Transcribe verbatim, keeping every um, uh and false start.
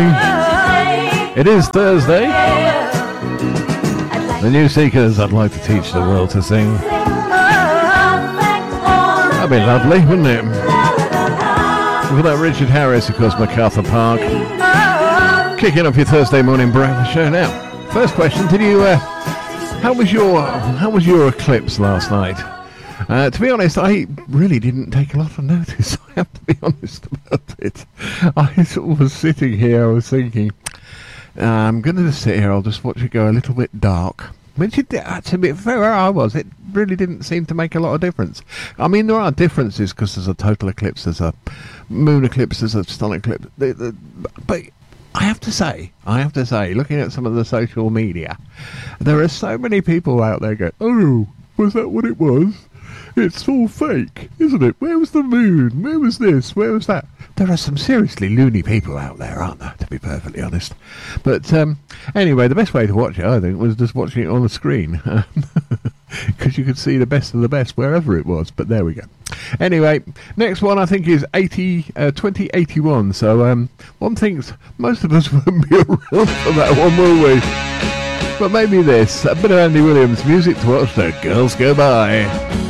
It is Thursday. The New Seekers, I'd like to teach the world to sing. That'd be lovely, wouldn't it? With that Richard Harris, of course, MacArthur Park. Kicking off your Thursday morning breakfast show now. First question, did you, uh, how was your, how was your eclipse last night? Uh, to be honest, I really didn't take a lot of notice. I have to be honest about it. I sort of was sitting here, I was thinking, uh, I'm going to just sit here, I'll just watch it go a little bit dark. Which, it, uh, to be fair, where I was, it really didn't seem to make a lot of difference. I mean, there are differences because there's a total eclipse, there's a moon eclipse, there's a sun eclipse. The, the, but I have to say, I have to say, looking at some of the social media, there are so many people out there going, oh, was that what it was? It's all fake, isn't it? Where was the moon? Where was this? Where was that? There are some seriously loony people out there, aren't there, to be perfectly honest. But um, anyway, the best way to watch it, I think, was just watching it on the screen. Because you could see the best of the best wherever it was. But there we go. Anyway, next one I think is eighty, uh, twenty eighty-one. So um, one thinks most of us won't be around for that one, will we? But maybe this, a bit of Andy Williams music to watch the girls go by.